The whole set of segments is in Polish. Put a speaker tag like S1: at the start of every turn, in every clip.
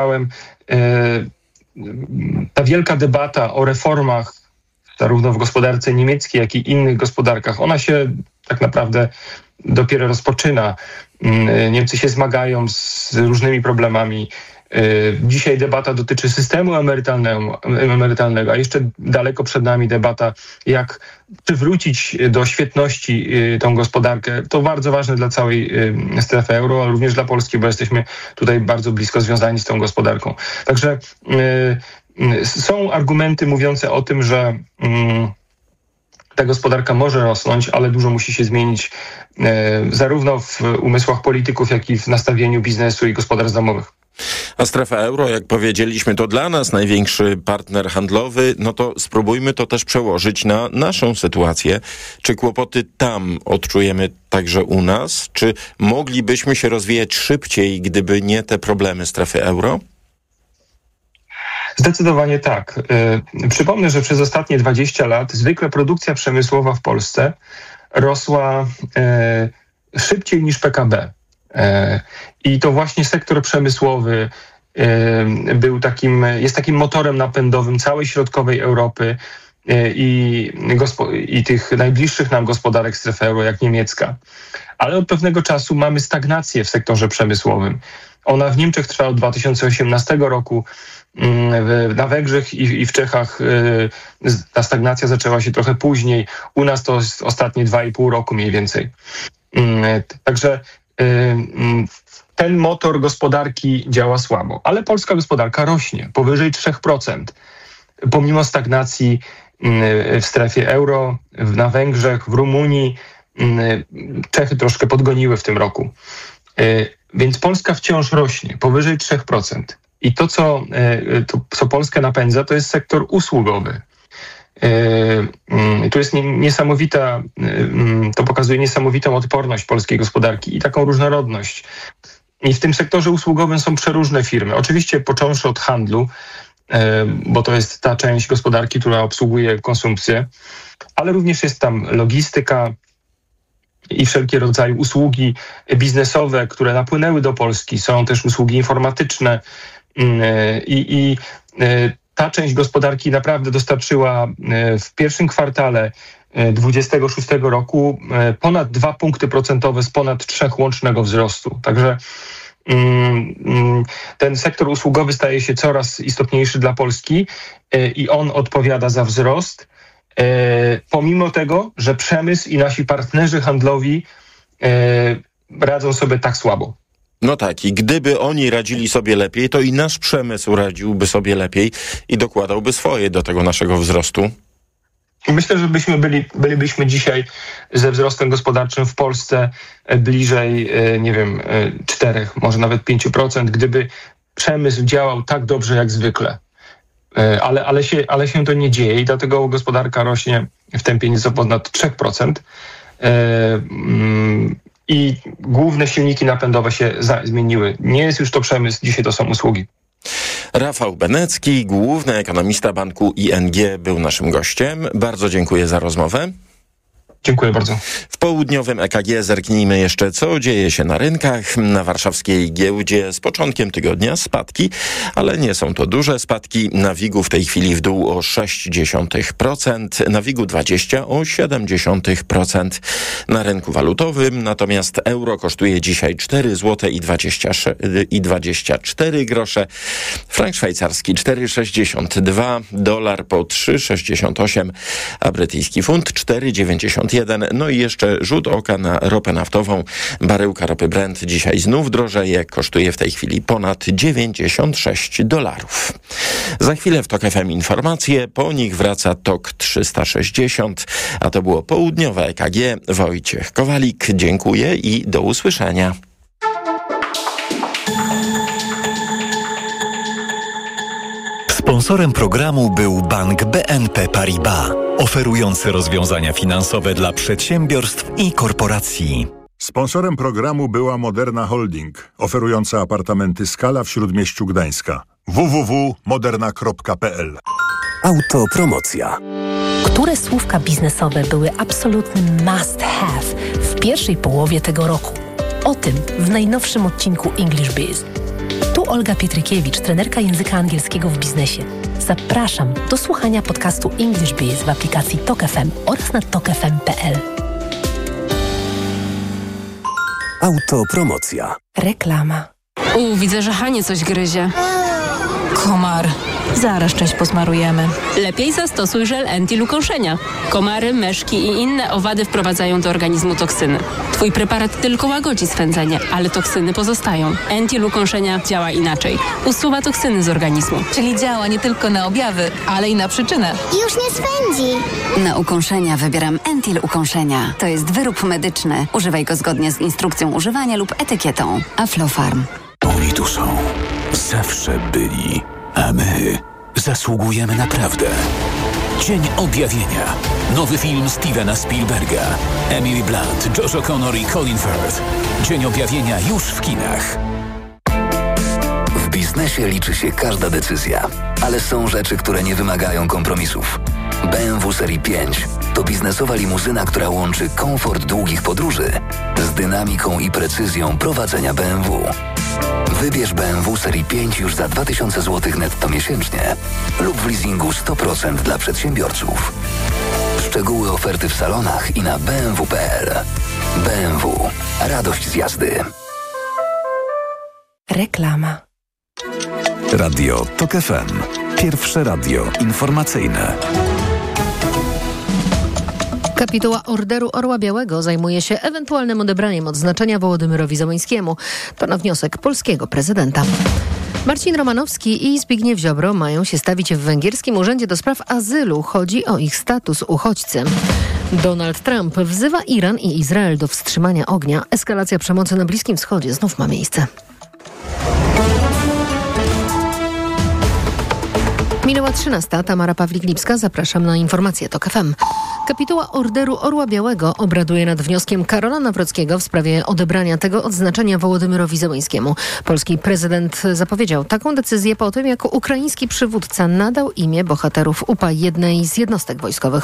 S1: ta wielka debata o reformach zarówno w gospodarce niemieckiej, jak i innych gospodarkach, ona się tak naprawdę dopiero rozpoczyna. Niemcy się zmagają z różnymi problemami. Dzisiaj debata dotyczy systemu emerytalnego, a jeszcze daleko przed nami debata, jak przywrócić do świetności tą gospodarkę. To bardzo ważne dla całej strefy euro, ale również dla Polski, bo jesteśmy tutaj bardzo blisko związani z tą gospodarką. Także są argumenty mówiące o tym, że ta gospodarka może rosnąć, ale dużo musi się zmienić zarówno w umysłach polityków, jak i w nastawieniu biznesu i gospodarstw domowych.
S2: A strefa euro, jak powiedzieliśmy, to dla nas największy partner handlowy, no to spróbujmy to też przełożyć na naszą sytuację. Czy kłopoty tam odczujemy także u nas? Czy moglibyśmy się rozwijać szybciej, gdyby nie te problemy strefy euro?
S1: Zdecydowanie tak. Przypomnę, że przez ostatnie 20 lat zwykle produkcja przemysłowa w Polsce rosła szybciej niż PKB. I to właśnie sektor przemysłowy jest takim motorem napędowym całej środkowej Europy i tych najbliższych nam gospodarek strefy euro, jak niemiecka. Ale od pewnego czasu mamy stagnację w sektorze przemysłowym. Ona w Niemczech trwa od 2018 roku. Na Węgrzech i w Czechach ta stagnacja zaczęła się trochę później. U nas to jest ostatnie 2,5 roku mniej więcej. Także ten motor gospodarki działa słabo. Ale polska gospodarka rośnie powyżej 3%. Pomimo stagnacji w strefie euro, na Węgrzech, w Rumunii, Czechy troszkę podgoniły w tym roku. Więc Polska wciąż rośnie powyżej 3%. I to, co Polskę napędza, to jest sektor usługowy. Tu jest niesamowita, to pokazuje niesamowitą odporność polskiej gospodarki i taką różnorodność. I w tym sektorze usługowym są przeróżne firmy. Oczywiście począwszy od handlu, bo to jest ta część gospodarki, która obsługuje konsumpcję, ale również jest tam logistyka i wszelkie rodzaje usługi biznesowe, które napłynęły do Polski. Są też usługi informatyczne i ta część gospodarki naprawdę dostarczyła w pierwszym kwartale 2026 roku ponad 2 punkty procentowe z ponad 3 łącznego wzrostu. Także ten sektor usługowy staje się coraz istotniejszy dla Polski i on odpowiada za wzrost, pomimo tego, że przemysł i nasi partnerzy handlowi radzą sobie tak słabo.
S2: No tak, i gdyby oni radzili sobie lepiej, to i nasz przemysł radziłby sobie lepiej i dokładałby swoje do tego naszego wzrostu.
S1: Myślę, że bylibyśmy dzisiaj ze wzrostem gospodarczym w Polsce bliżej, 4, może nawet 5%, gdyby przemysł działał tak dobrze jak zwykle. Ale się to nie dzieje i dlatego gospodarka rośnie w tempie nieco ponad 3%. I główne silniki napędowe się zmieniły. Nie jest już to przemysł, dzisiaj to są usługi.
S2: Rafał Benecki, główny ekonomista banku ING, był naszym gościem. Bardzo dziękuję za rozmowę.
S1: Dziękuję bardzo.
S2: W południowym EKG zerknijmy jeszcze, co dzieje się na rynkach. Na warszawskiej giełdzie z początkiem tygodnia spadki, ale nie są to duże spadki. Na WIG-u w tej chwili w dół o 0,6%, na WIG-u 20 o 0,7%. Na rynku walutowym natomiast euro kosztuje dzisiaj 4 zł i 24 grosze. Frank szwajcarski 4,62, dolar po 3,68, a brytyjski funt 4,91. No i jeszcze rzut oka na ropę naftową. Baryłka ropy Brent dzisiaj znów drożeje. Kosztuje w tej chwili ponad $96. Za chwilę w TOK FM informacje. Po nich wraca TOK 360. A to było południowe EKG. Wojciech Kowalik. Dziękuję i do usłyszenia.
S3: Sponsorem programu był Bank BNP Paribas, oferujący rozwiązania finansowe dla przedsiębiorstw i korporacji.
S4: Sponsorem programu była Moderna Holding, oferująca apartamenty Skala w Śródmieściu Gdańska. www.moderna.pl.
S5: Autopromocja. Które słówka biznesowe były absolutnym must have w pierwszej połowie tego roku? O tym w najnowszym odcinku English Biz. Tu Olga Pietrykiewicz, trenerka języka angielskiego w biznesie. Zapraszam do słuchania podcastu English Biz w aplikacji Tok FM oraz na tokfm.pl.
S3: Autopromocja.
S5: Reklama.
S6: Widzę, że Hanie coś gryzie.
S7: Komar. Zaraz część posmarujemy.
S6: Lepiej zastosuj żel Entil ukąszenia. Komary, myszki i inne owady wprowadzają do organizmu toksyny. Twój preparat tylko łagodzi swędzenie, ale toksyny pozostają. Entil ukąszenia działa inaczej. Usuwa toksyny z organizmu.
S7: Czyli działa nie tylko na objawy, ale i na przyczynę.
S8: Już nie swędzi.
S9: Na ukąszenia wybieram Entil ukąszenia. To jest wyrób medyczny. Używaj go zgodnie z instrukcją używania lub etykietą. Aflofarm.
S10: Oni tu są. Zawsze byli. A my zasługujemy na prawdę. Dzień Objawienia. Nowy film Stevena Spielberga. Emily Blunt, Josh O'Connor i Colin Firth. Dzień Objawienia już w kinach.
S11: W biznesie liczy się każda decyzja, ale są rzeczy, które nie wymagają kompromisów. BMW Serii 5 to biznesowa limuzyna, która łączy komfort długich podróży z dynamiką i precyzją prowadzenia BMW. Wybierz BMW Serii 5 już za 2000 zł netto miesięcznie lub w leasingu 100% dla przedsiębiorców. Szczegóły oferty w salonach i na bmw.pl. BMW. Radość z jazdy.
S5: Reklama.
S3: Radio Tok FM. Pierwsze radio informacyjne.
S12: Kapituła Orderu Orła Białego zajmuje się ewentualnym odebraniem odznaczenia Wołodymyrowi Zełańskiemu. To na wniosek polskiego prezydenta. Marcin Romanowski i Zbigniew Ziobro mają się stawić w węgierskim Urzędzie do Spraw Azylu. Chodzi o ich status uchodźcy. Donald Trump wzywa Iran i Izrael do wstrzymania ognia. Eskalacja przemocy na Bliskim Wschodzie znów ma miejsce. Minęła 13. Tamara Pawlik-Lipska. Zapraszam na informacje TOK FM. Kapituła Orderu Orła Białego obraduje nad wnioskiem Karola Nawrockiego w sprawie odebrania tego odznaczenia Wołodymyrowi Zełańskiemu. Polski prezydent zapowiedział taką decyzję po tym, jak ukraiński przywódca nadał imię bohaterów UPA jednej z jednostek wojskowych.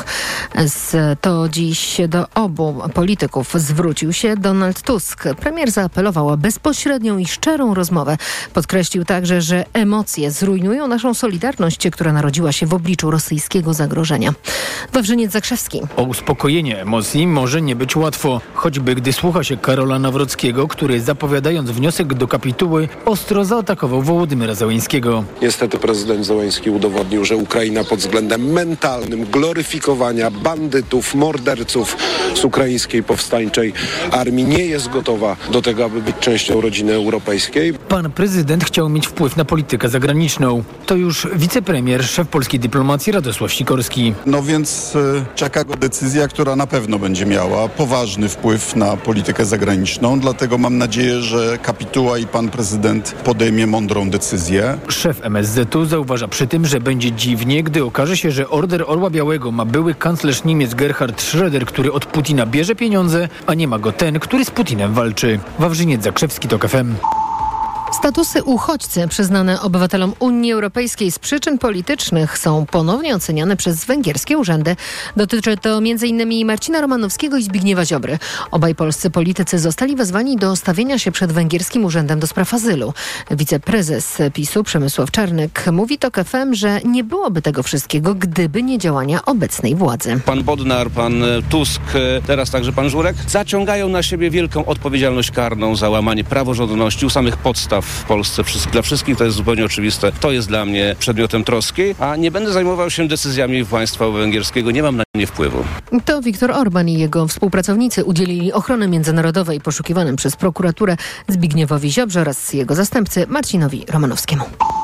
S12: To dziś do obu polityków zwrócił się Donald Tusk. Premier zaapelował o bezpośrednią i szczerą rozmowę. Podkreślił także, że emocje zrujnują naszą solidarność, która narodziła się w obliczu rosyjskiego zagrożenia. Wawrzyniec Zakrzewski.
S13: O uspokojenie emocji może nie być łatwo, choćby gdy słucha się Karola Nawrockiego, który zapowiadając wniosek do kapituły ostro zaatakował Wołodymyra Zełańskiego.
S14: Niestety prezydent Zełański udowodnił, że Ukraina pod względem mentalnym gloryfikowania bandytów, morderców z ukraińskiej powstańczej armii nie jest gotowa do tego, aby być częścią rodziny europejskiej.
S13: Pan prezydent chciał mieć wpływ na politykę zagraniczną. To już wicepremier, szef polskiej dyplomacji Radosław Sikorski.
S15: No więc czeka go decyzja, która na pewno będzie miała poważny wpływ na politykę zagraniczną. Dlatego mam nadzieję, że kapituła i pan prezydent podejmie mądrą decyzję.
S13: Szef MSZ-u zauważa przy tym, że będzie dziwnie, gdy okaże się, że Order Orła Białego ma były kanclerz Niemiec Gerhard Schröder, który od Putina bierze pieniądze, a nie ma go ten, który z Putinem walczy. Wawrzyniec Zakrzewski, TOK FM.
S12: Statusy uchodźcy przyznane obywatelom Unii Europejskiej z przyczyn politycznych są ponownie oceniane przez węgierskie urzędy. Dotyczy to m.in. Marcina Romanowskiego i Zbigniewa Ziobry. Obaj polscy politycy zostali wezwani do stawienia się przed węgierskim Urzędem do Spraw Azylu. Wiceprezes PiS-u Przemysław Czarnek mówi TOK FM, że nie byłoby tego wszystkiego, gdyby nie działania obecnej władzy.
S16: Pan Bodnar, pan Tusk, teraz także pan Żurek zaciągają na siebie wielką odpowiedzialność karną za łamanie praworządności u samych podstaw w Polsce. Dla wszystkich to jest zupełnie oczywiste. To jest dla mnie przedmiotem troski, a nie będę zajmował się decyzjami państwa węgierskiego. Nie mam na nie wpływu.
S12: To Viktor Orban i jego współpracownicy udzielili ochrony międzynarodowej poszukiwanym przez prokuraturę Zbigniewowi Ziobrze oraz jego zastępcy Marcinowi Romanowskiemu.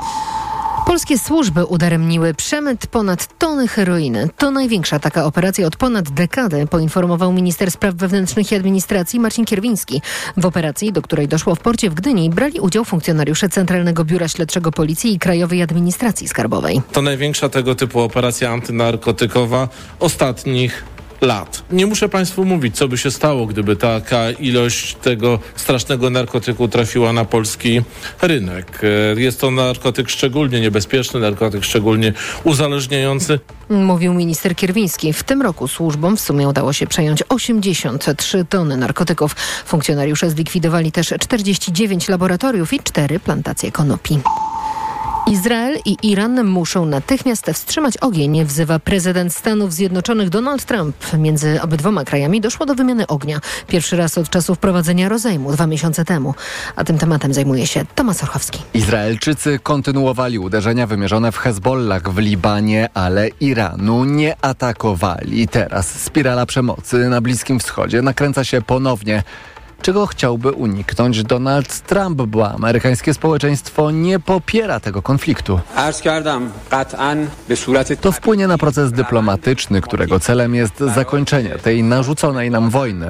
S12: Polskie służby udaremniły przemyt ponad tony heroiny. To największa taka operacja od ponad dekady, poinformował minister spraw wewnętrznych i administracji Marcin Kierwiński. W operacji, do której doszło w porcie w Gdyni, brali udział funkcjonariusze Centralnego Biura Śledczego Policji i Krajowej Administracji Skarbowej.
S17: To największa tego typu operacja antynarkotykowa ostatnich
S8: lat. Nie muszę Państwu mówić, co by się stało, gdyby taka ilość tego strasznego narkotyku trafiła na polski rynek. Jest to narkotyk szczególnie niebezpieczny, narkotyk szczególnie uzależniający.
S12: Mówił minister Kierwiński. W tym roku służbom w sumie udało się przejąć 83 tony narkotyków. Funkcjonariusze zlikwidowali też 49 laboratoriów i 4 plantacje konopi. Izrael i Iran muszą natychmiast wstrzymać ogień, wzywa prezydent Stanów Zjednoczonych Donald Trump. Między obydwoma krajami doszło do wymiany ognia. Pierwszy raz od czasu wprowadzenia rozejmu 2 miesiące temu. A tym tematem zajmuje się Tomasz Orchowski.
S17: Izraelczycy kontynuowali uderzenia wymierzone w Hezbollah w Libanie, ale Iranu nie atakowali. Teraz spirala przemocy na Bliskim Wschodzie nakręca się ponownie. Czego chciałby uniknąć Donald Trump, bo amerykańskie społeczeństwo nie popiera tego konfliktu. To wpłynie na proces dyplomatyczny, którego celem jest zakończenie tej narzuconej nam wojny.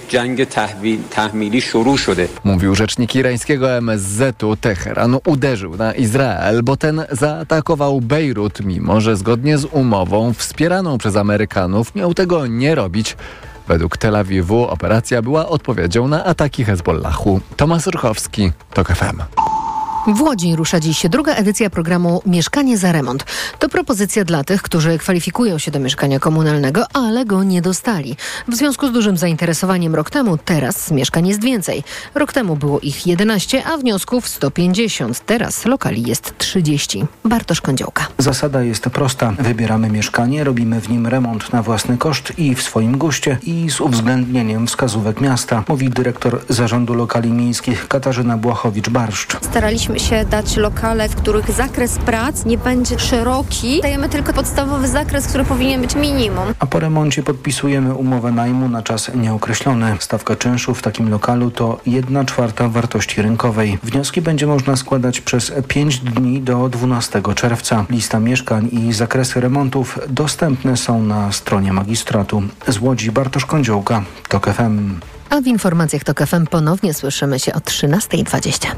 S17: Mówił rzecznik irańskiego MSZ-u. Teheran uderzył na Izrael, bo ten zaatakował Bejrut, mimo że zgodnie z umową wspieraną przez Amerykanów miał tego nie robić. Według Tel Awiwu operacja była odpowiedzią na ataki Hezbollahu. Tomasz Orchowski, TOK FM.
S12: W Łodzi rusza dziś druga edycja programu Mieszkanie za remont. To propozycja dla tych, którzy kwalifikują się do mieszkania komunalnego, ale go nie dostali. W związku z dużym zainteresowaniem rok temu, teraz mieszkań jest więcej. Rok temu było ich 11, a wniosków 150. Teraz lokali jest 30. Bartosz Kądziołka.
S18: Zasada jest prosta. Wybieramy mieszkanie, robimy w nim remont na własny koszt i w swoim guście i z uwzględnieniem wskazówek miasta, mówi dyrektor Zarządu Lokali Miejskich Katarzyna Błachowicz-Barszcz.
S19: Staraliśmy się dać lokale, w których zakres prac nie będzie szeroki. Dajemy tylko podstawowy zakres, który powinien być minimum.
S18: A po remoncie podpisujemy umowę najmu na czas nieokreślony. Stawka czynszu w takim lokalu to 1/4 wartości rynkowej. Wnioski będzie można składać przez 5 dni do 12 czerwca. Lista mieszkań i zakresy remontów dostępne są na stronie magistratu. Z Łodzi Bartosz Kądziołka, TOK FM.
S12: A w informacjach TOK FM ponownie słyszymy się o 13:20.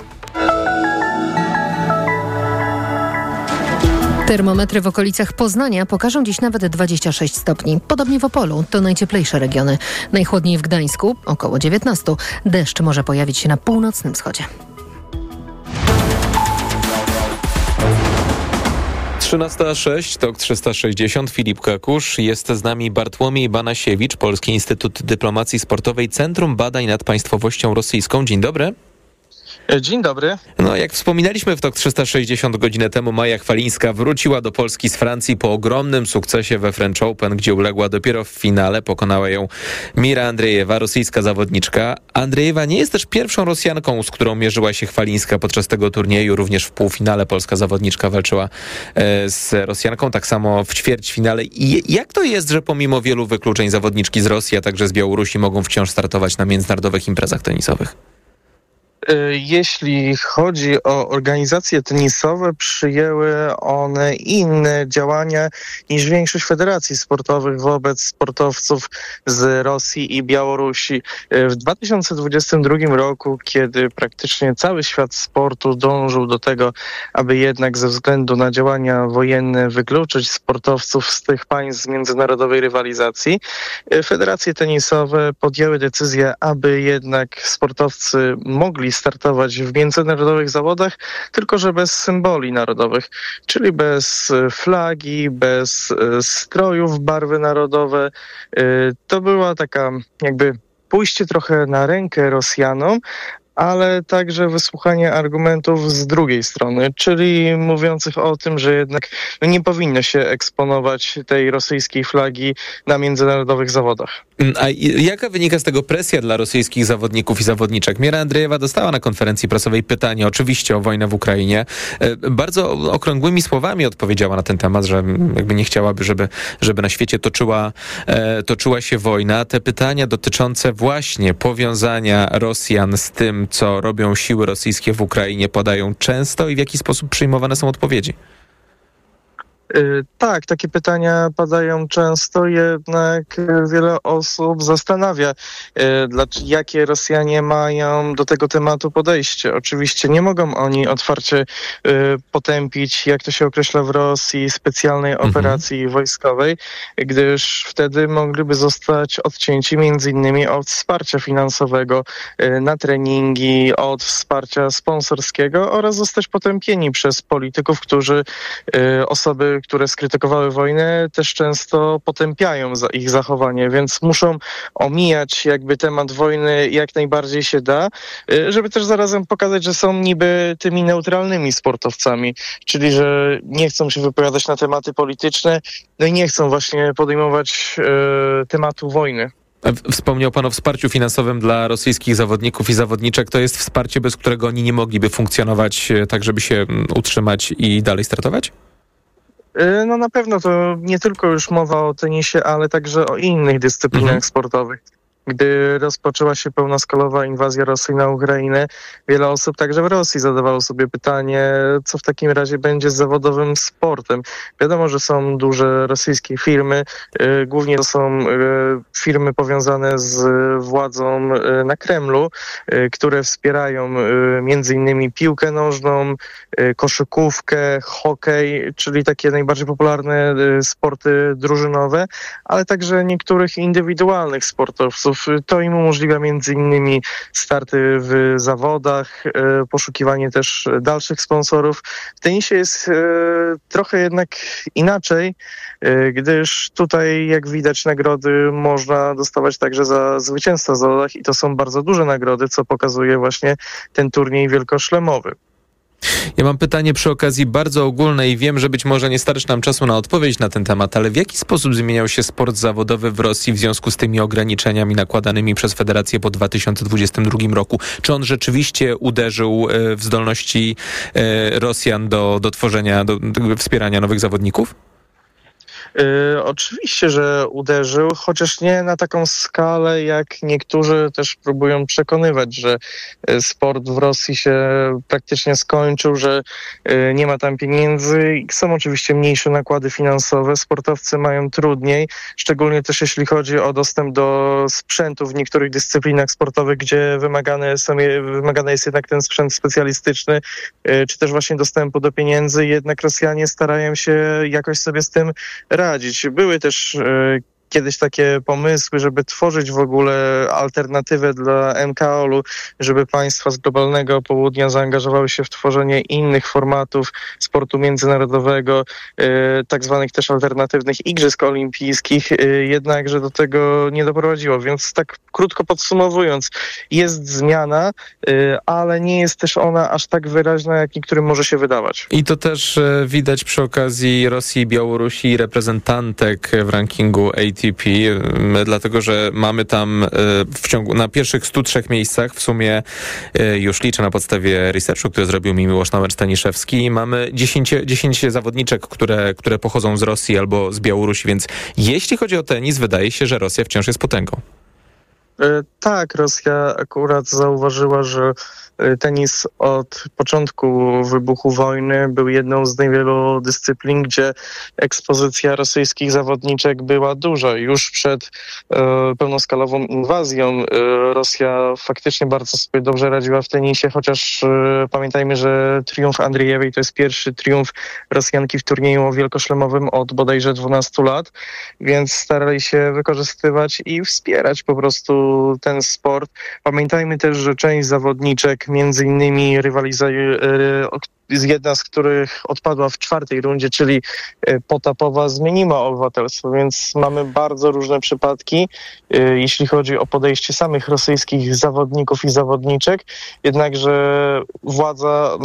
S12: Termometry w okolicach Poznania pokażą dziś nawet 26 stopni. Podobnie w Opolu, to najcieplejsze regiony. Najchłodniej w Gdańsku, około 19. Deszcz może pojawić się na północnym wschodzie.
S20: 13:06, TOK 360, Filip Kakusz. Jest z nami Bartłomiej Banasiewicz, Polski Instytut Dyplomacji Sportowej, Centrum Badań nad Państwowością Rosyjską. Dzień dobry.
S21: Dzień dobry.
S20: No, jak wspominaliśmy w TOK 360 godzinę temu, Maja Chwalińska wróciła do Polski z Francji po ogromnym sukcesie we French Open, gdzie uległa dopiero w finale. Pokonała ją Mira Andrejewa, rosyjska zawodniczka. Andrejewa nie jest też pierwszą Rosjanką, z którą mierzyła się Chwalińska podczas tego turnieju. Również w półfinale polska zawodniczka walczyła z Rosjanką, tak samo w ćwierćfinale. I jak to jest, że pomimo wielu wykluczeń zawodniczki z Rosji, a także z Białorusi mogą wciąż startować na międzynarodowych imprezach tenisowych?
S21: Jeśli chodzi o organizacje tenisowe, przyjęły one inne działania niż większość federacji sportowych wobec sportowców z Rosji i Białorusi. W 2022 roku, kiedy praktycznie cały świat sportu dążył do tego, aby jednak ze względu na działania wojenne wykluczyć sportowców z tych państw z międzynarodowej rywalizacji, federacje tenisowe podjęły decyzję, aby jednak sportowcy mogli startować w międzynarodowych zawodach, tylko że bez symboli narodowych, czyli bez flagi, bez strojów, barwy narodowe. To była taka jakby pójście trochę na rękę Rosjanom, ale także wysłuchanie argumentów z drugiej strony, czyli mówiących o tym, że jednak nie powinno się eksponować tej rosyjskiej flagi na międzynarodowych zawodach.
S20: A jaka wynika z tego presja dla rosyjskich zawodników i zawodniczek? Mira Andrejewa dostała na konferencji prasowej pytanie oczywiście o wojnę w Ukrainie. Bardzo okrągłymi słowami odpowiedziała na ten temat, że jakby nie chciałaby, żeby na świecie toczyła się wojna. Te pytania dotyczące właśnie powiązania Rosjan z tym, co robią siły rosyjskie w Ukrainie, padają często i w jaki sposób przyjmowane są odpowiedzi?
S21: Tak, takie pytania padają często, jednak wiele osób zastanawia, jakie Rosjanie mają do tego tematu podejście. Oczywiście nie mogą oni otwarcie potępić, jak to się określa w Rosji, specjalnej operacji wojskowej, gdyż wtedy mogliby zostać odcięci między innymi od wsparcia finansowego na treningi, od wsparcia sponsorskiego oraz zostać potępieni przez polityków, którzy osoby, które skrytykowały wojnę, też często potępiają za ich zachowanie, więc muszą omijać jakby temat wojny jak najbardziej się da, żeby też zarazem pokazać, że są niby tymi neutralnymi sportowcami, czyli że nie chcą się wypowiadać na tematy polityczne, no i nie chcą właśnie podejmować tematu wojny.
S20: Wspomniał pan o wsparciu finansowym dla rosyjskich zawodników i zawodniczek. To jest wsparcie, bez którego oni nie mogliby funkcjonować tak, żeby się utrzymać i dalej startować?
S21: No na pewno to nie tylko już mowa o tenisie, ale także o innych dyscyplinach sportowych. Gdy rozpoczęła się pełnoskalowa inwazja Rosji na Ukrainę, wiele osób także w Rosji zadawało sobie pytanie, co w takim razie będzie z zawodowym sportem. Wiadomo, że są duże rosyjskie firmy, głównie to są firmy powiązane z władzą na Kremlu, które wspierają między innymi piłkę nożną, koszykówkę, hokej, czyli takie najbardziej popularne sporty drużynowe, ale także niektórych indywidualnych sportowców. To im umożliwia między innymi starty w zawodach, poszukiwanie też dalszych sponsorów. W tenisie jest trochę jednak inaczej, gdyż tutaj, jak widać, nagrody można dostawać także za zwycięstwa w zawodach i to są bardzo duże nagrody, co pokazuje właśnie ten turniej wielkoszlemowy.
S20: Ja mam pytanie przy okazji bardzo ogólne i wiem, że być może nie starczy nam czasu na odpowiedź na ten temat, ale w jaki sposób zmieniał się sport zawodowy w Rosji w związku z tymi ograniczeniami nakładanymi przez Federację po 2022 roku? Czy on rzeczywiście uderzył w zdolności Rosjan do tworzenia, do wspierania nowych zawodników?
S21: Oczywiście, że uderzył, chociaż nie na taką skalę, jak niektórzy też próbują przekonywać, że sport w Rosji się praktycznie skończył, że nie ma tam pieniędzy. Są oczywiście mniejsze nakłady finansowe, sportowcy mają trudniej, szczególnie też jeśli chodzi o dostęp do sprzętu w niektórych dyscyplinach sportowych, gdzie wymagany jest jednak ten sprzęt specjalistyczny, czy też właśnie dostępu do pieniędzy. Jednak Rosjanie starają się jakoś sobie z tym radzić. Były też kiedyś takie pomysły, żeby tworzyć w ogóle alternatywę dla MKOL-u, żeby państwa z globalnego południa zaangażowały się w tworzenie innych formatów sportu międzynarodowego, tak zwanych też alternatywnych igrzysk olimpijskich, jednakże do tego nie doprowadziło. Więc tak krótko podsumowując, jest zmiana, ale nie jest też ona aż tak wyraźna, jak niektórym może się wydawać.
S20: I to też widać przy okazji Rosji i Białorusi reprezentantek w rankingu ATP, dlatego że mamy tam na pierwszych 103 miejscach w sumie, już liczę na podstawie researchu, który zrobił mi Miłosz Staniszewski, mamy 10 zawodniczek, które pochodzą z Rosji albo z Białorusi, więc jeśli chodzi o tenis, wydaje się, że Rosja wciąż jest potęgą.
S21: Tak, Rosja akurat zauważyła, że tenis od początku wybuchu wojny był jedną z niewielu dyscyplin, gdzie ekspozycja rosyjskich zawodniczek była duża. Już przed pełnoskalową inwazją Rosja faktycznie bardzo sobie dobrze radziła w tenisie, chociaż pamiętajmy, że triumf Andriejewej to jest pierwszy triumf Rosjanki w turnieju wielkoszlemowym od bodajże 12 lat, więc starali się wykorzystywać i wspierać po prostu ten sport. Pamiętajmy też, że część zawodniczek między innymi jedna z których odpadła w 4. rundzie, czyli Potapowa, zmieniła obywatelstwo, więc mamy bardzo różne przypadki, jeśli chodzi o podejście samych rosyjskich zawodników i zawodniczek, jednakże władza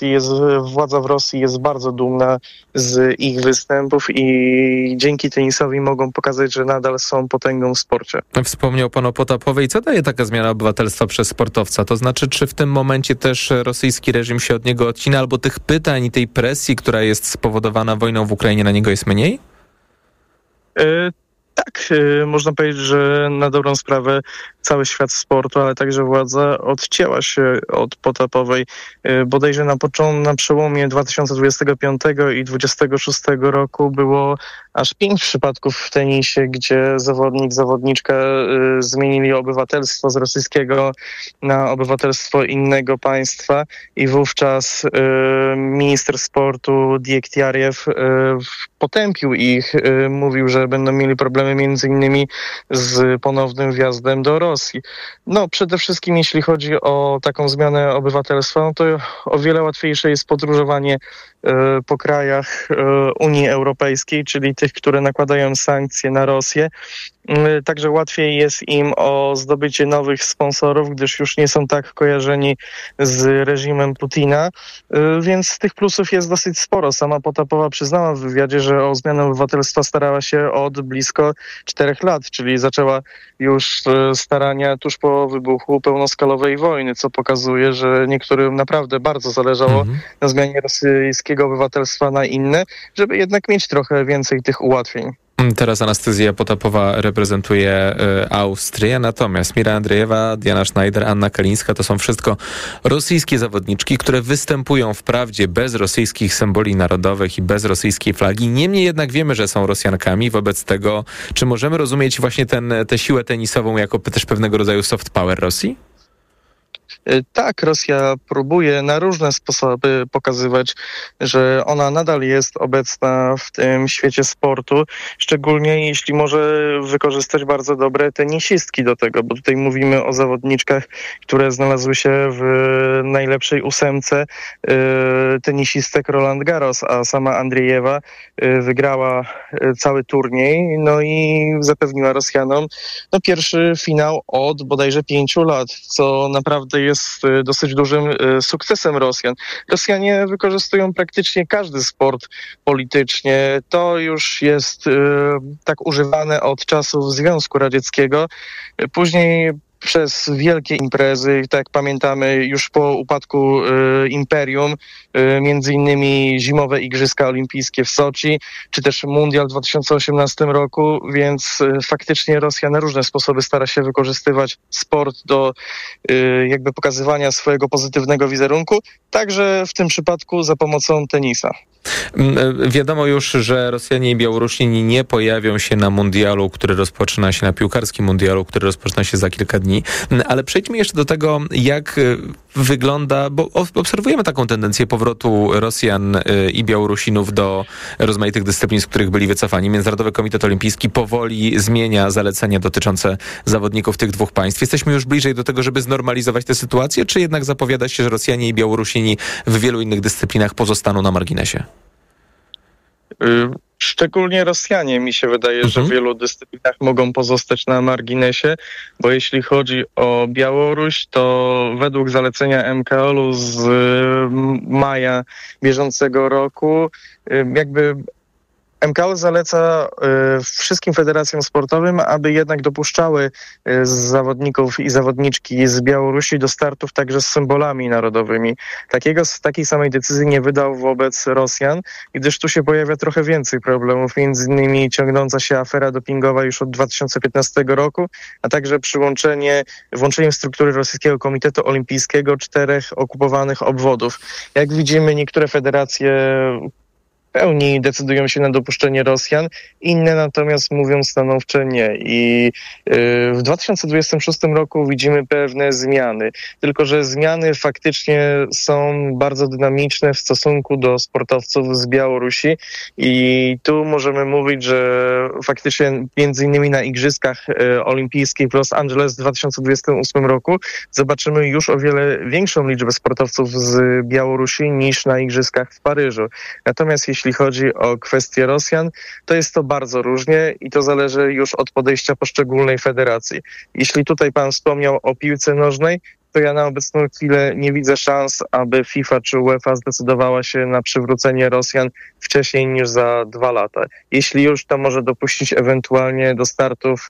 S21: w Rosji jest bardzo dumna z ich występów i dzięki tenisowi mogą pokazać, że nadal są potęgą w sporcie.
S20: Wspomniał pan o Potapowej. Co daje taka zmiana obywatelstwa przez sportowca? To znaczy, czy w tym momencie też rosyjski reżim się od niego odcina, albo tych pytań i tej presji, która jest spowodowana wojną w Ukrainie, na niego jest mniej?
S21: Tak, można powiedzieć, że na dobrą sprawę cały świat sportu, ale także władza odcięła się od potapowej. Bodajże na przełomie 2025 i 2026 roku było aż 5 przypadków w tenisie, gdzie zawodniczka zmienili obywatelstwo z rosyjskiego na obywatelstwo innego państwa i wówczas minister sportu Diektiariew potępił ich, mówił, że będą mieli problemy między innymi z ponownym wjazdem do Rosji. No przede wszystkim jeśli chodzi o taką zmianę obywatelstwa, no to o wiele łatwiejsze jest podróżowanie po krajach Unii Europejskiej, czyli tych, które nakładają sankcje na Rosję. Także łatwiej jest im o zdobycie nowych sponsorów, gdyż już nie są tak kojarzeni z reżimem Putina, więc tych plusów jest dosyć sporo. Sama Potapowa przyznała w wywiadzie, że o zmianę obywatelstwa starała się od blisko 4 lat, czyli zaczęła już starania tuż po wybuchu pełnoskalowej wojny, co pokazuje, że niektórym naprawdę bardzo zależało na zmianie rosyjskiego obywatelstwa na inne, żeby jednak mieć trochę więcej tych ułatwień.
S20: Teraz Anastazja Potapowa reprezentuje Austrię, natomiast Mira Andrejewa, Diana Schneider, Anna Kalińska to są wszystko rosyjskie zawodniczki, które występują wprawdzie bez rosyjskich symboli narodowych i bez rosyjskiej flagi. Niemniej jednak wiemy, że są Rosjankami. Wobec tego, czy możemy rozumieć właśnie tę siłę tenisową jako też pewnego rodzaju soft power Rosji?
S21: Tak, Rosja próbuje na różne sposoby pokazywać, że ona nadal jest obecna w tym świecie sportu, szczególnie jeśli może wykorzystać bardzo dobre tenisistki do tego, bo tutaj mówimy o zawodniczkach, które znalazły się w najlepszej 8 tenisistek Roland Garros, a sama Andriejewa wygrała cały turniej, no i zapewniła Rosjanom pierwszy finał od bodajże 5 lat, co naprawdę jest dosyć dużym sukcesem Rosjan. Rosjanie wykorzystują praktycznie każdy sport politycznie. To już jest tak używane od czasów Związku Radzieckiego. Później przez wielkie imprezy, tak jak pamiętamy już po upadku imperium, między innymi zimowe Igrzyska Olimpijskie w Soczi, czy też Mundial w 2018 roku, więc faktycznie Rosja na różne sposoby stara się wykorzystywać sport do jakby pokazywania swojego pozytywnego wizerunku, także w tym przypadku za pomocą tenisa.
S20: Wiadomo już, że Rosjanie i Białorusini nie pojawią się na mundialu, który rozpoczyna się, na piłkarskim mundialu, który rozpoczyna się za kilka dni, ale przejdźmy jeszcze do tego, jak wygląda, bo obserwujemy taką tendencję powrotu Rosjan i Białorusinów do rozmaitych dyscyplin, z których byli wycofani. Międzynarodowy Komitet Olimpijski powoli zmienia zalecenia dotyczące zawodników tych dwóch państw. Jesteśmy już bliżej do tego, żeby znormalizować tę sytuację, czy jednak zapowiada się, że Rosjanie i Białorusini w wielu innych dyscyplinach pozostaną na marginesie?
S21: Szczególnie Rosjanie, mi się wydaje, że w wielu dyscyplinach mogą pozostać na marginesie, bo jeśli chodzi o Białoruś, to według zalecenia MKOL-u z maja bieżącego roku jakby MKOL zaleca wszystkim federacjom sportowym, aby jednak dopuszczały zawodników i zawodniczki z Białorusi do startów także z symbolami narodowymi. Takiej samej decyzji nie wydał wobec Rosjan, gdyż tu się pojawia trochę więcej problemów, między innymi ciągnąca się afera dopingowa już od 2015 roku, a także włączenie w struktury Rosyjskiego Komitetu Olimpijskiego 4 okupowanych obwodów. Jak widzimy, niektóre federacje pełni decydują się na dopuszczenie Rosjan, inne natomiast mówią stanowcze nie. I w 2026 roku widzimy pewne zmiany, tylko że zmiany faktycznie są bardzo dynamiczne w stosunku do sportowców z Białorusi i tu możemy mówić, że faktycznie między innymi na Igrzyskach Olimpijskich w Los Angeles w 2028 roku zobaczymy już o wiele większą liczbę sportowców z Białorusi niż na Igrzyskach w Paryżu. Natomiast jeśli chodzi o kwestię Rosjan, to jest to bardzo różnie i to zależy już od podejścia poszczególnej federacji. Jeśli tutaj pan wspomniał o piłce nożnej, to ja na obecną chwilę nie widzę szans, aby FIFA czy UEFA zdecydowała się na przywrócenie Rosjan wcześniej niż za 2 lata. Jeśli już, to może dopuścić ewentualnie do startów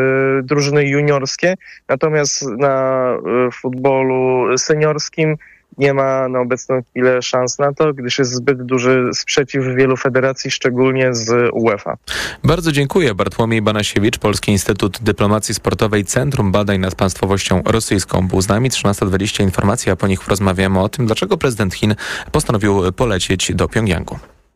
S21: drużyny juniorskie, natomiast na futbolu seniorskim nie ma na obecną chwilę szans na to, gdyż jest zbyt duży sprzeciw wielu federacji, szczególnie z UEFA.
S20: Bardzo dziękuję. Bartłomiej Banasiewicz, Polski Instytut Dyplomacji Sportowej, Centrum Badań nad Państwowością Rosyjską. Był z nami. 13:20 informacje, a po nich porozmawiamy o tym, dlaczego prezydent Chin postanowił polecieć do Pjongjangu.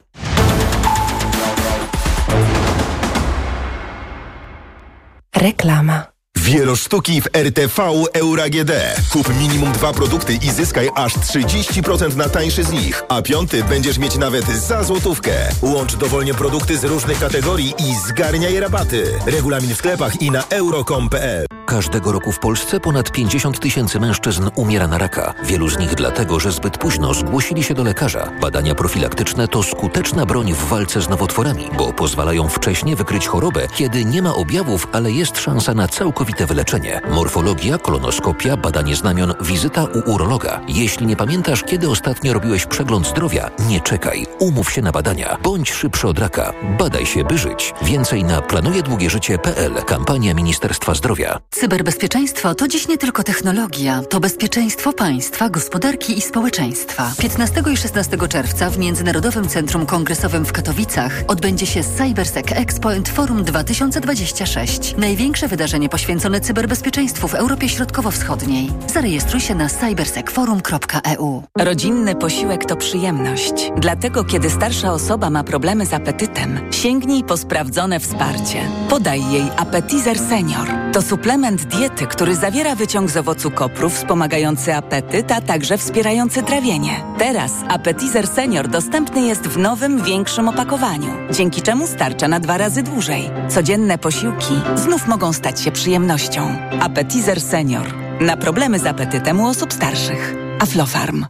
S5: Reklama.
S1: Wielosztuki w RTV Euro AGD. Kup minimum 2 produkty i zyskaj aż 30% na tańszy z nich. A 5 będziesz mieć nawet za złotówkę. Łącz dowolnie produkty z różnych kategorii i zgarniaj rabaty. Regulamin w sklepach i na euro.com.pl.
S22: Każdego roku w Polsce ponad 50 000 mężczyzn umiera na raka. Wielu z nich dlatego, że zbyt późno zgłosili się do lekarza. Badania profilaktyczne to skuteczna broń w walce z nowotworami, bo pozwalają wcześnie wykryć chorobę, kiedy nie ma objawów, ale jest szansa na całkowite wyleczenie. Morfologia, kolonoskopia, badanie znamion, wizyta u urologa. Jeśli nie pamiętasz, kiedy ostatnio robiłeś przegląd zdrowia, nie czekaj. Umów się na badania. Bądź szybszy od raka. Badaj się, by żyć. Więcej na planujedługieżycie.pl. Kampania Ministerstwa Zdrowia.
S9: Cyberbezpieczeństwo to dziś nie tylko technologia, to bezpieczeństwo państwa, gospodarki i społeczeństwa. 15 i 16 czerwca w Międzynarodowym Centrum Kongresowym w Katowicach odbędzie się CyberSec Expo and Forum 2026. Największe wydarzenie poświęcone cyberbezpieczeństwu w Europie Środkowo-Wschodniej. Zarejestruj się na cybersecforum.eu.
S23: Rodzinny posiłek to przyjemność. Dlatego, kiedy starsza osoba ma problemy z apetytem, sięgnij po sprawdzone wsparcie. Podaj jej Appetizer Senior. To suplement diety, który zawiera wyciąg z owocu kopru wspomagający apetyt, a także wspierający trawienie. Teraz Appetizer Senior dostępny jest w nowym, większym opakowaniu, dzięki czemu starcza na 2 razy dłużej. Codzienne posiłki znów mogą stać się przyjemnością. Appetizer Senior. Na problemy z apetytem u osób starszych. Aflofarm.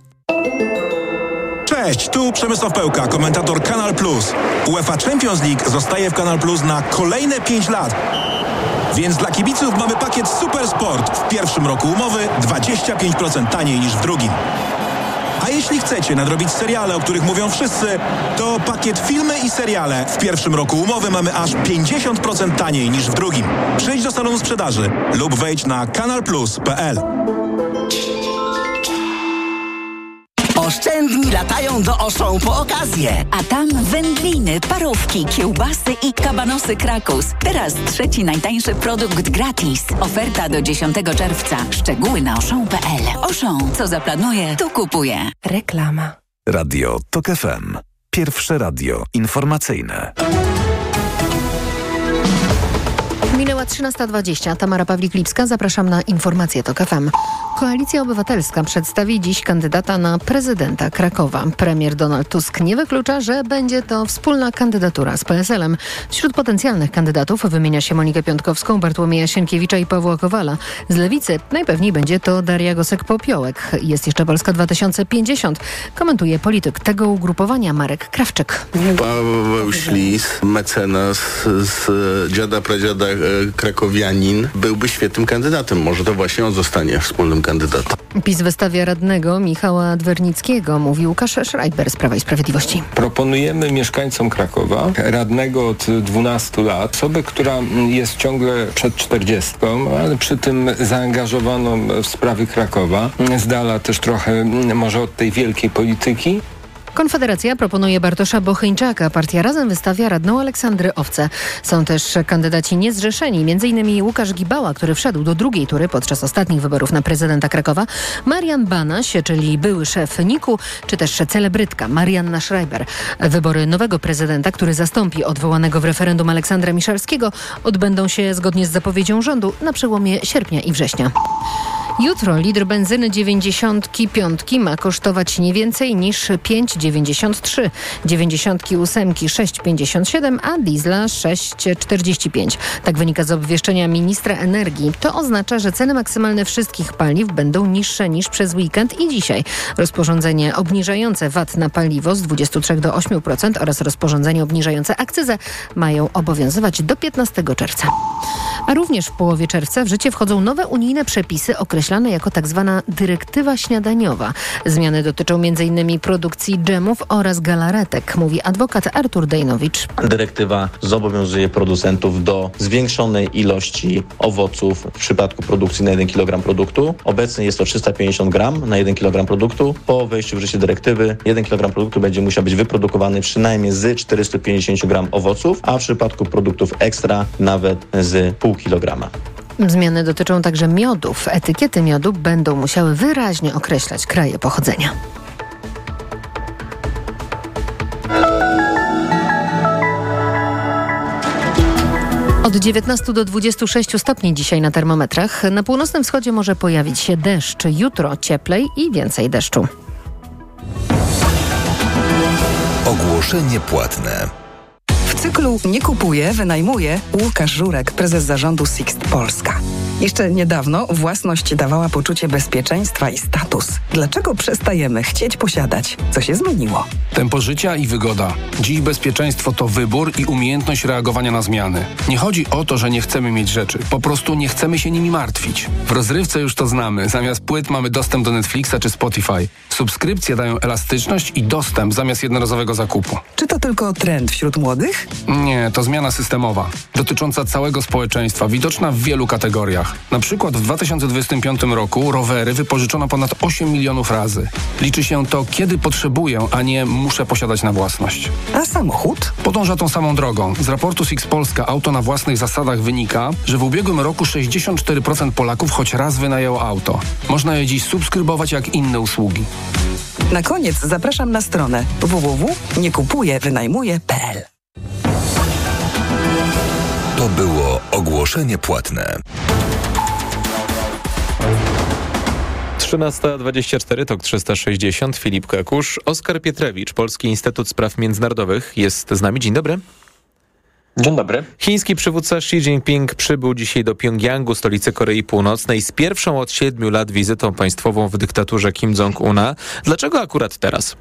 S24: Cześć, tu Przemysław Pełka, komentator Kanal Plus. UEFA Champions League zostaje w Kanal Plus na kolejne 5 lat. Więc dla kibiców mamy pakiet Super Sport. W pierwszym roku umowy 25% taniej niż w drugim. A jeśli chcecie nadrobić seriale, o których mówią wszyscy, to pakiet filmy i seriale. W pierwszym roku umowy mamy aż 50% taniej niż w drugim. Przyjdź do salonu sprzedaży lub wejdź na kanalplus.pl.
S25: Oszczędni latają do Auchan po okazję.
S23: A tam wędliny, parówki, kiełbasy i kabanosy Krakus. Teraz 3. najtańszy produkt gratis. Oferta do 10 czerwca. Szczegóły na Auchan.pl. Auchan, co zaplanuje, to kupuje.
S5: Reklama.
S3: Radio TOK FM. Pierwsze radio informacyjne.
S12: Minęła 13:20. Tamara Pawlik-Lipska. Zapraszam na informacje TOK FM. Koalicja Obywatelska przedstawi dziś kandydata na prezydenta Krakowa. Premier Donald Tusk nie wyklucza, że będzie to wspólna kandydatura z PSL-em. Wśród potencjalnych kandydatów wymienia się Monikę Piątkowską, Bartłomieja Sienkiewicza i Pawła Kowala. Z Lewicy najpewniej będzie to Daria Gosek-Popiołek. Jest jeszcze Polska 2050. Komentuje polityk tego ugrupowania Marek Krawczyk.
S26: Paweł Ślis, mecenas z dziada pradziada krakowianin, byłby świetnym kandydatem. Może to właśnie on zostanie wspólnym kandydatem.
S12: PiS wystawia radnego Michała Dwernickiego, mówi Łukasz Schreiber z Prawa i Sprawiedliwości.
S27: Proponujemy mieszkańcom Krakowa radnego od 12 lat, osobę, która jest ciągle przed 40, ale przy tym zaangażowaną w sprawy Krakowa, z dala też trochę może od tej wielkiej polityki.
S12: Konfederacja proponuje Bartosza Bochyńczaka. Partia Razem wystawia radną Aleksandrę Owcę. Są też kandydaci niezrzeszeni, m.in. Łukasz Gibała, który wszedł do drugiej tury podczas ostatnich wyborów na prezydenta Krakowa, Marian Banaś, czyli były szef NIK-u, czy też celebrytka Marianna Schreiber. Wybory nowego prezydenta, który zastąpi odwołanego w referendum Aleksandra Miszalskiego, odbędą się zgodnie z zapowiedzią rządu na przełomie sierpnia i września. Jutro litr benzyny 95 ma kosztować nie więcej niż 5,93, 98 6,57, a diesla 6,45. Tak wynika z obwieszczenia ministra energii. To oznacza, że ceny maksymalne wszystkich paliw będą niższe niż przez weekend i dzisiaj. Rozporządzenie obniżające VAT na paliwo z 23 do 8% oraz rozporządzenie obniżające akcyzę mają obowiązywać do 15 czerwca. A również w połowie czerwca w życie wchodzą nowe unijne przepisy określające określane jako tak zwana dyrektywa śniadaniowa. Zmiany dotyczą m.in. produkcji dżemów oraz galaretek, mówi adwokat Artur Dejnowicz.
S2: Dyrektywa zobowiązuje producentów do zwiększonej ilości owoców w przypadku produkcji na 1 kg produktu. Obecnie jest to 350 gram na 1 kg produktu. Po wejściu w życie dyrektywy 1 kg produktu będzie musiał być wyprodukowany przynajmniej z 450 gram owoców, a w przypadku produktów ekstra nawet z pół kilograma.
S12: Zmiany dotyczą także miodów. Etykiety miodu będą musiały wyraźnie określać kraje pochodzenia. Od 19 do 26 stopni dzisiaj na termometrach. Na północnym wschodzie może pojawić się deszcz. Jutro cieplej i więcej deszczu.
S4: Ogłoszenie płatne.
S6: W cyklu Nie kupuję, wynajmuję Łukasz Żurek, prezes zarządu Sixt Polska. Jeszcze niedawno własność dawała poczucie bezpieczeństwa i status. Dlaczego przestajemy chcieć posiadać? Co się zmieniło?
S7: Tempo życia i wygoda. Dziś bezpieczeństwo to wybór i umiejętność reagowania na zmiany. Nie chodzi o to, że nie chcemy mieć rzeczy. Po prostu nie chcemy się nimi martwić. W rozrywce już to znamy. Zamiast płyt mamy dostęp do Netflixa czy Spotify. Subskrypcje dają elastyczność i dostęp zamiast jednorazowego zakupu.
S6: Czy to tylko trend wśród młodych?
S7: Nie, to zmiana systemowa. Dotycząca całego społeczeństwa, widoczna w wielu kategoriach. Na przykład w 2025 roku rowery wypożyczono ponad 8 milionów razy. Liczy się to, kiedy potrzebuję, a nie muszę posiadać na własność.
S6: A samochód?
S7: Podąża tą samą drogą. Z raportu Sixt Polska Auto na własnych zasadach wynika, że w ubiegłym roku 64% Polaków choć raz wynajęło auto. Można je dziś subskrybować jak inne usługi.
S6: Na koniec zapraszam na stronę www.niekupujewynajmuję.pl.
S4: To było ogłoszenie płatne.
S20: 13:24, TOK 360, Filip Kakusz. Oskar Pietrewicz, Polski Instytut Spraw Międzynarodowych jest z nami. Dzień dobry.
S10: Dzień dobry.
S20: Chiński przywódca Xi Jinping przybył dzisiaj do Pjongjangu, stolicy Korei Północnej, z pierwszą od 7 lat wizytą państwową w dyktaturze Kim Jong-una. Dlaczego akurat teraz?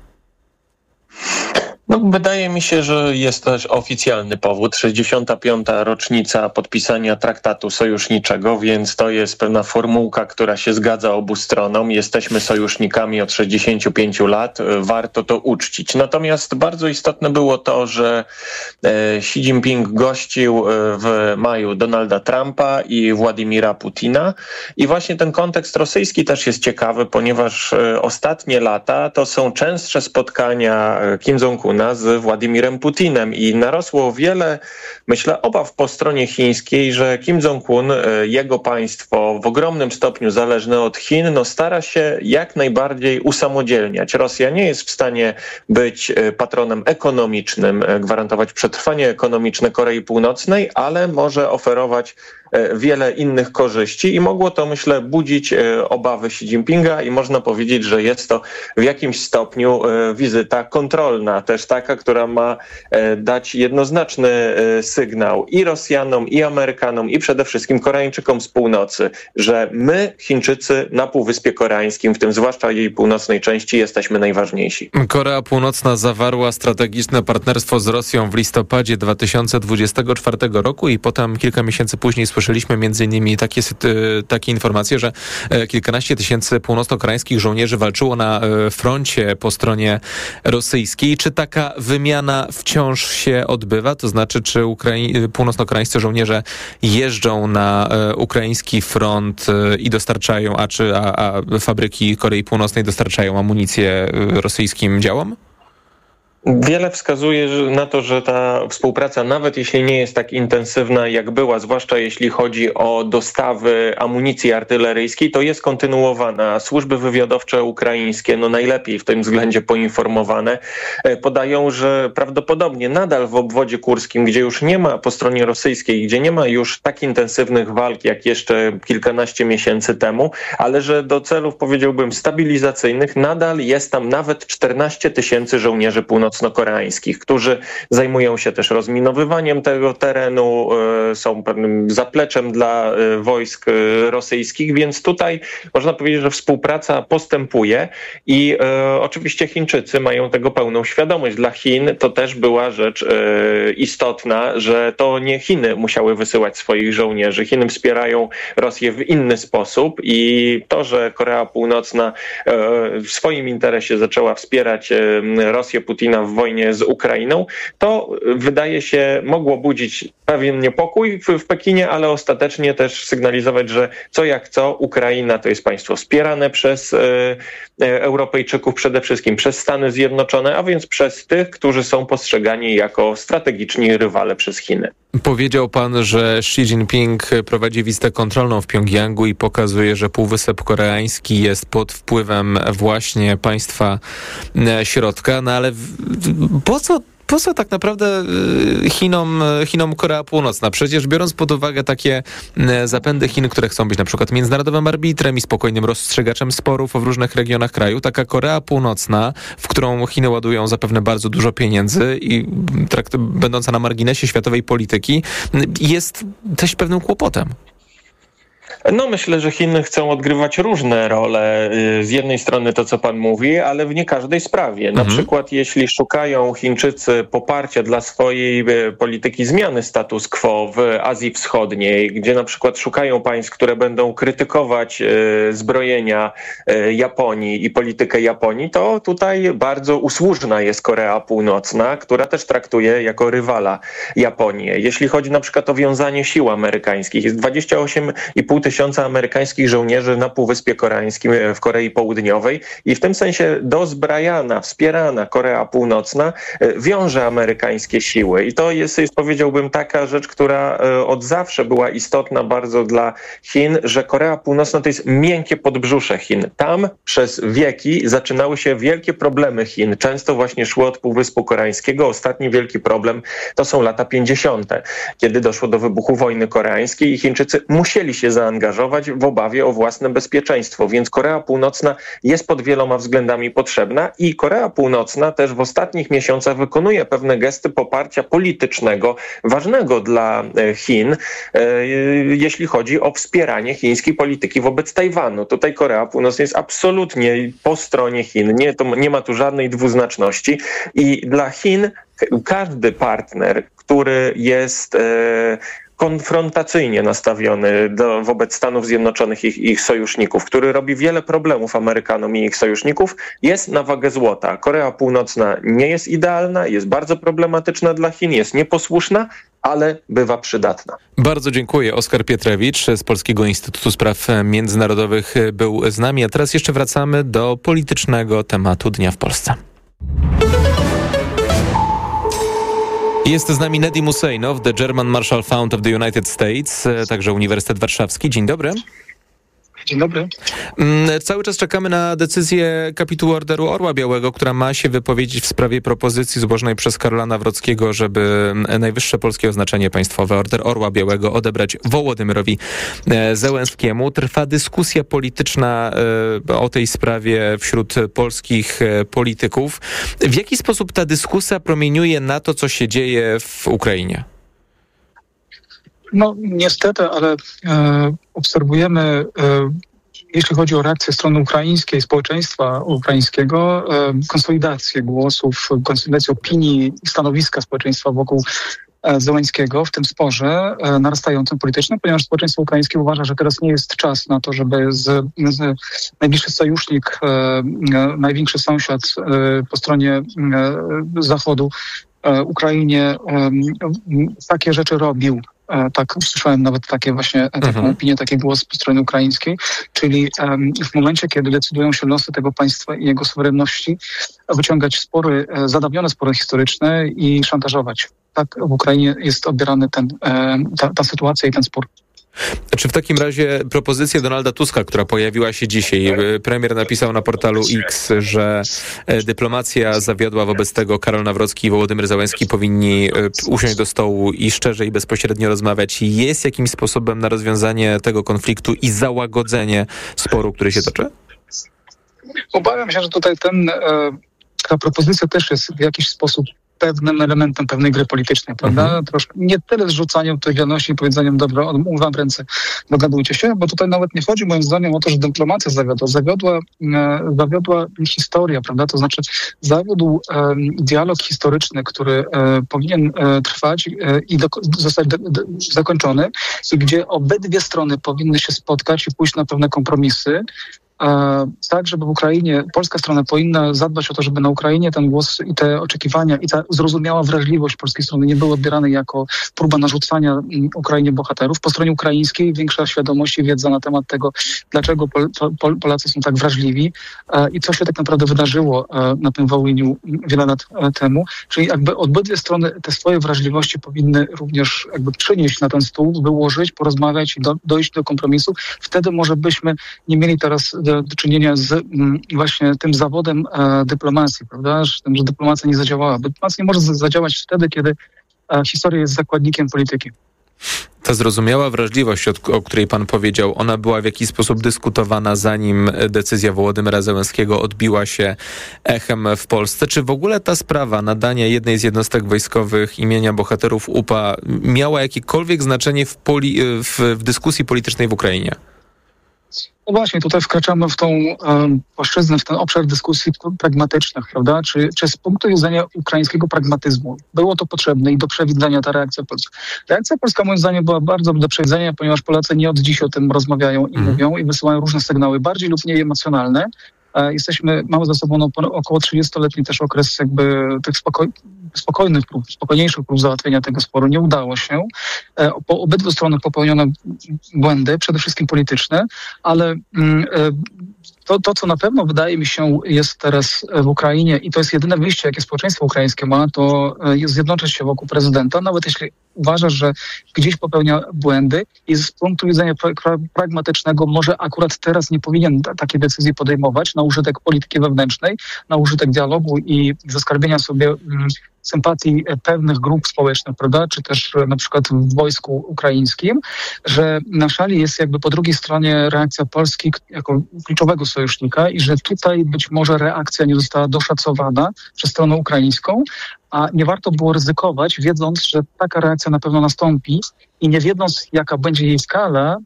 S10: No, wydaje mi się, że jest też oficjalny powód. 65. rocznica podpisania traktatu sojuszniczego, więc to jest pewna formułka, która się zgadza obu stronom. Jesteśmy sojusznikami od 65 lat. Warto to uczcić. Natomiast bardzo istotne było to, że Xi Jinping gościł w maju Donalda Trumpa i Władimira Putina. I właśnie ten kontekst rosyjski też jest ciekawy, ponieważ ostatnie lata to są częstsze spotkania Kim Jong-una z Władimirem Putinem i narosło wiele, myślę, obaw po stronie chińskiej, że Kim Jong-un, jego państwo w ogromnym stopniu zależne od Chin, stara się jak najbardziej usamodzielniać. Rosja nie jest w stanie być patronem ekonomicznym, gwarantować przetrwanie ekonomiczne Korei Północnej, ale może oferować wiele innych korzyści i mogło to, myślę, budzić obawy Xi Jinpinga i można powiedzieć, że jest to w jakimś stopniu wizyta kontrolna, też taka, która ma dać jednoznaczny sygnał i Rosjanom, i Amerykanom, i przede wszystkim Koreańczykom z północy, że my, Chińczycy na Półwyspie Koreańskim, w tym zwłaszcza jej północnej części, jesteśmy najważniejsi.
S20: Korea Północna zawarła strategiczne partnerstwo z Rosją w listopadzie 2024 roku i potem kilka miesięcy później słyszeliśmy m.in. takie informacje, że kilkanaście tysięcy północno-koreańskich żołnierzy walczyło na froncie po stronie rosyjskiej. Czy taka wymiana wciąż się odbywa? To znaczy, czy północno-koreańscy żołnierze jeżdżą na ukraiński front i dostarczają, a fabryki Korei Północnej dostarczają amunicję rosyjskim działom?
S10: Wiele wskazuje na to, że ta współpraca, nawet jeśli nie jest tak intensywna jak była, zwłaszcza jeśli chodzi o dostawy amunicji artyleryjskiej, to jest kontynuowana. Służby wywiadowcze ukraińskie, najlepiej w tym względzie poinformowane, podają, że prawdopodobnie nadal w obwodzie kurskim, gdzie już nie ma po stronie rosyjskiej, gdzie nie ma już tak intensywnych walk jak jeszcze kilkanaście miesięcy temu, ale że do celów, powiedziałbym, stabilizacyjnych nadal jest tam nawet 14 tysięcy żołnierzy północno północno-koreańskich, którzy zajmują się też rozminowywaniem tego terenu, są pewnym zapleczem dla wojsk rosyjskich, więc tutaj można powiedzieć, że współpraca postępuje i oczywiście Chińczycy mają tego pełną świadomość. Dla Chin to też była rzecz istotna, że to nie Chiny musiały wysyłać swoich żołnierzy. Chiny wspierają Rosję w inny sposób i to, że Korea Północna w swoim interesie zaczęła wspierać Rosję Putina w wojnie z Ukrainą, to wydaje się mogło budzić pewien niepokój w Pekinie, ale ostatecznie też sygnalizować, że co jak co, Ukraina to jest państwo wspierane przez Europejczyków, przede wszystkim przez Stany Zjednoczone, a więc przez tych, którzy są postrzegani jako strategiczni rywale przez Chiny.
S20: Powiedział pan, że Xi Jinping prowadzi wizytę kontrolną w Pjongjangu i pokazuje, że Półwysep Koreański jest pod wpływem właśnie państwa środka, ale po co tak naprawdę Chinom Korea Północna? Przecież biorąc pod uwagę takie zapędy Chin, które chcą być na przykład międzynarodowym arbitrem i spokojnym rozstrzygaczem sporów w różnych regionach kraju, taka Korea Północna, w którą Chiny ładują zapewne bardzo dużo pieniędzy i będąca na marginesie światowej polityki, jest też pewnym kłopotem.
S10: No myślę, że Chiny chcą odgrywać różne role. Z jednej strony to, co pan mówi, ale w nie każdej sprawie. Na przykład jeśli szukają Chińczycy poparcia dla swojej polityki zmiany status quo w Azji Wschodniej, gdzie na przykład szukają państw, które będą krytykować zbrojenia Japonii i politykę Japonii, to tutaj bardzo usłużna jest Korea Północna, która też traktuje jako rywala Japonię. Jeśli chodzi na przykład o wiązanie sił amerykańskich, jest 28,5 tysiąca amerykańskich żołnierzy na Półwyspie Koreańskim w Korei Południowej i w tym sensie dozbrajana, wspierana Korea Północna wiąże amerykańskie siły. I to jest powiedziałbym taka rzecz, która od zawsze była istotna bardzo dla Chin, że Korea Północna to jest miękkie podbrzusze Chin. Tam przez wieki zaczynały się wielkie problemy Chin. Często właśnie szły od Półwyspu Koreańskiego. Ostatni wielki problem to są lata 50., kiedy doszło do wybuchu wojny koreańskiej i Chińczycy musieli się zaangażować w obawie o własne bezpieczeństwo. Więc Korea Północna jest pod wieloma względami potrzebna i Korea Północna też w ostatnich miesiącach wykonuje pewne gesty poparcia politycznego, ważnego dla Chin, jeśli chodzi o wspieranie chińskiej polityki wobec Tajwanu. Tutaj Korea Północna jest absolutnie po stronie Chin. Nie ma tu żadnej dwuznaczności i dla Chin każdy partner, który jest konfrontacyjnie nastawiony wobec Stanów Zjednoczonych i ich sojuszników, który robi wiele problemów Amerykanom i ich sojuszników, jest na wagę złota. Korea Północna nie jest idealna, jest bardzo problematyczna dla Chin, jest nieposłuszna, ale bywa przydatna.
S20: Bardzo dziękuję. Oskar Pietrewicz z Polskiego Instytutu Spraw Międzynarodowych był z nami, a teraz jeszcze wracamy do politycznego tematu Dnia w Polsce. Jest z nami Nedim Huseinow, The German Marshall Fund of the United States, także Uniwersytet Warszawski. Dzień dobry.
S8: Dzień dobry.
S20: Cały czas czekamy na decyzję kapitułu Orderu Orła Białego, która ma się wypowiedzieć w sprawie propozycji złożonej przez Karola Nawrockiego, żeby najwyższe polskie oznaczenie państwowe, Order Orła Białego, odebrać Wołodymyrowi Zełenskiemu. Trwa dyskusja polityczna o tej sprawie wśród polskich polityków. W jaki sposób ta dyskusja promieniuje na to, co się dzieje w Ukrainie?
S8: No niestety, ale obserwujemy, jeśli chodzi o reakcję strony ukraińskiej, społeczeństwa ukraińskiego, konsolidację głosów, konsolidację opinii i stanowiska społeczeństwa wokół Zełenskiego w tym sporze narastającym politycznym, ponieważ społeczeństwo ukraińskie uważa, że teraz nie jest czas na to, żeby najbliższy sojusznik, największy sąsiad po stronie Zachodu Ukrainie takie rzeczy robił. Tak, usłyszałem nawet takie właśnie taką opinię, taki głos po stronie ukraińskiej, czyli w momencie, kiedy decydują się losy tego państwa i jego suwerenności, wyciągać spory, zadawnione spory historyczne i szantażować. Tak w Ukrainie jest odbierany ta sytuacja i ten spór.
S20: Czy w takim razie propozycja Donalda Tuska, która pojawiła się dzisiaj, premier napisał na portalu X, że dyplomacja zawiodła, wobec tego Karol Nawrocki i Wołodymyr Zełenski powinni usiąść do stołu i szczerze i bezpośrednio rozmawiać, jest jakimś sposobem na rozwiązanie tego konfliktu i załagodzenie sporu, który się toczy?
S8: Obawiam się, że tutaj ta propozycja też jest w jakiś sposób pewnym elementem pewnej gry politycznej, prawda? Troszkę nie tyle zrzucaniem odpowiedzialności i powiedzeniem, dobra, umywam ręce, dogadujcie się, bo tutaj nawet nie chodzi moim zdaniem o to, że dyplomacja zawiodła historia, prawda? To znaczy zawiódł dialog historyczny, który powinien trwać i zostać zakończony i gdzie obydwie strony powinny się spotkać i pójść na pewne kompromisy, tak, żeby w Ukrainie, polska strona powinna zadbać o to, żeby na Ukrainie ten głos i te oczekiwania i ta zrozumiała wrażliwość polskiej strony nie były odbierane jako próba narzucania Ukrainie bohaterów. Po stronie ukraińskiej większa świadomość i wiedza na temat tego, dlaczego Polacy są tak wrażliwi i co się tak naprawdę wydarzyło na tym Wołyniu wiele lat temu. Czyli jakby obydwie strony te swoje wrażliwości powinny również jakby przynieść na ten stół, wyłożyć, porozmawiać i dojść do kompromisu. Wtedy może byśmy nie mieli teraz do czynienia z właśnie tym zawodem dyplomacji, prawda? Że dyplomacja nie zadziałała. Dyplomacja nie może zadziałać wtedy, kiedy historia jest zakładnikiem polityki.
S20: Ta zrozumiała wrażliwość, o której pan powiedział, ona była w jakiś sposób dyskutowana, zanim decyzja Wołodymyra Zełenskiego odbiła się echem w Polsce. Czy w ogóle ta sprawa nadania jednej z jednostek wojskowych imienia bohaterów UPA miała jakiekolwiek znaczenie w dyskusji politycznej w Ukrainie?
S8: No właśnie, tutaj wkraczamy w tą płaszczyznę, w ten obszar dyskusji pragmatycznych, prawda? Czy z punktu widzenia ukraińskiego pragmatyzmu było to potrzebne i do przewidzenia ta reakcja polska? Reakcja polska moim zdaniem była bardzo do przewidzenia, ponieważ Polacy nie od dziś o tym rozmawiają i mówią i wysyłają różne sygnały, bardziej lub mniej emocjonalne. Mamy za sobą około 30-letni też okres jakby tych spokojniejszych prób załatwienia tego sporu. Nie udało się. Po obydwu stronach popełniono błędy, przede wszystkim polityczne, ale to, co na pewno wydaje mi się jest teraz w Ukrainie i to jest jedyne wyjście, jakie społeczeństwo ukraińskie ma, to jest zjednoczyć się wokół prezydenta, nawet jeśli uważa, że gdzieś popełnia błędy i z punktu widzenia pragmatycznego może akurat teraz nie powinien takiej decyzji podejmować na użytek polityki wewnętrznej, na użytek dialogu i zaskarbienia sobie sympatii pewnych grup społecznych, prawda, czy też na przykład w wojsku ukraińskim, że na szali jest jakby po drugiej stronie reakcja Polski jako kluczowego sojusznika i że tutaj być może reakcja nie została doszacowana przez stronę ukraińską, a nie warto było ryzykować, wiedząc, że taka reakcja na pewno nastąpi i nie wiedząc, jaka będzie jej skala,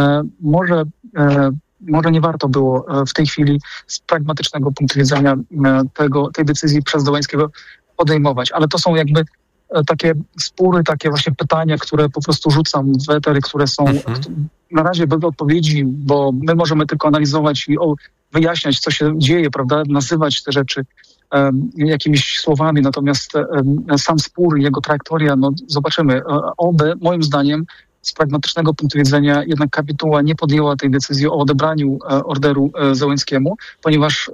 S8: może nie warto było w tej chwili z pragmatycznego punktu widzenia tej decyzji przez Zełenskiego podejmować. Ale to są jakby takie spory, takie właśnie pytania, które po prostu rzucam w etery, które są na razie bez odpowiedzi, bo my możemy tylko analizować i wyjaśniać, co się dzieje, prawda, nazywać te rzeczy jakimiś słowami, natomiast sam spór, jego trajektoria, no zobaczymy. Moim zdaniem z pragmatycznego punktu widzenia jednak kapituła nie podjęła tej decyzji o odebraniu orderu Zełenskiemu, ponieważ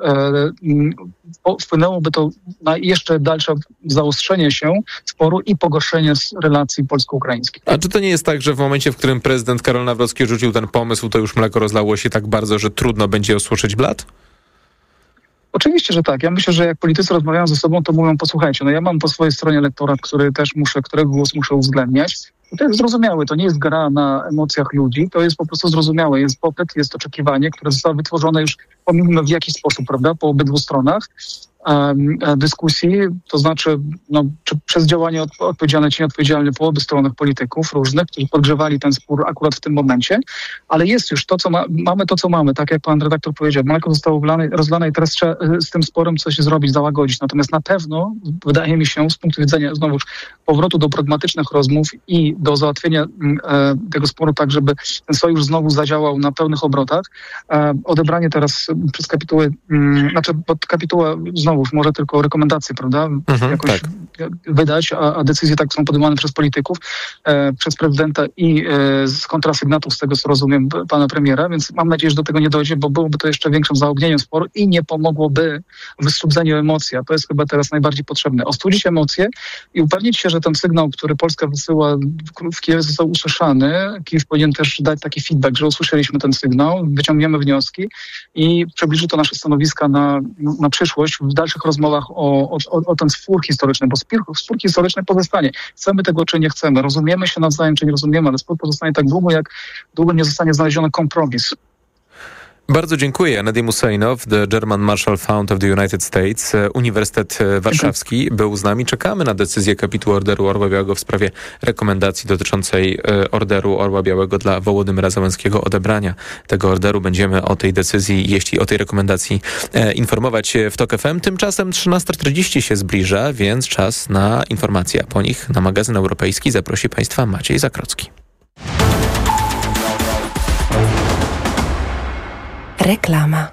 S8: wpłynęłoby to na jeszcze dalsze zaostrzenie się sporu i pogorszenie relacji polsko-ukraińskich.
S20: A czy to nie jest tak, że w momencie, w którym prezydent Karol Nawrocki rzucił ten pomysł, to już mleko rozlało się tak bardzo, że trudno będzie osuszyć blat?
S8: Oczywiście, że tak. Ja myślę, że jak politycy rozmawiają ze sobą, to mówią, posłuchajcie, no ja mam po swojej stronie elektorat, którego głos muszę uwzględniać. I to jest zrozumiałe, to nie jest gra na emocjach ludzi, to jest po prostu zrozumiałe. Jest popyt, jest oczekiwanie, które zostało wytworzone już pomimo w jakiś sposób, prawda, po obydwu stronach dyskusji, to znaczy czy przez działanie odpowiedzialne czy nieodpowiedzialne po obu stronach polityków różnych, którzy podgrzewali ten spór akurat w tym momencie, ale jest już to, co mamy to, co mamy, tak jak pan redaktor powiedział, mleko zostało rozlane i teraz trzeba z tym sporem coś zrobić, załagodzić. Natomiast na pewno, wydaje mi się, z punktu widzenia znowuż powrotu do pragmatycznych rozmów i do załatwienia tego sporu tak, żeby ten sojusz znowu zadziałał na pełnych obrotach, odebranie teraz przez kapitułę, pod kapitułę znowuż może tylko rekomendacje, prawda, jakoś wydać, a decyzje tak są podejmowane przez polityków, przez prezydenta i z kontrasygnatów, z tego co rozumiem, pana premiera, więc mam nadzieję, że do tego nie dojdzie, bo byłoby to jeszcze większym zaognieniem sporu i nie pomogłoby w wystudzeniu emocji, a to jest chyba teraz najbardziej potrzebne. Ostudzić emocje i upewnić się, że ten sygnał, który Polska wysyła w Kijowie, został usłyszany. Kijów powinien też dać taki feedback, że usłyszeliśmy ten sygnał, wyciągniemy wnioski i przybliży to nasze stanowiska na przyszłość w dalszych rozmowach o ten spór historyczny, bo spór historyczny pozostanie. Chcemy tego, czy nie chcemy. Rozumiemy się nawzajem, czy nie rozumiemy, ale spór pozostanie tak długo, jak długo nie zostanie znaleziony kompromis.
S20: Bardzo dziękuję. Nadim Husseinow, The German Marshall Fund of the United States, Uniwersytet Warszawski był z nami. Czekamy na decyzję kapitułu Orderu Orła Białego w sprawie rekomendacji dotyczącej Orderu Orła Białego dla Wołodymyra Zełenskiego. Odebrania tego orderu będziemy o tej decyzji, jeśli o tej rekomendacji informować w TOK FM. Tymczasem 13:40 się zbliża, więc czas na informacje, a po nich na magazyn europejski zaprosi Państwa Maciej Zakrocki.
S5: Reklama.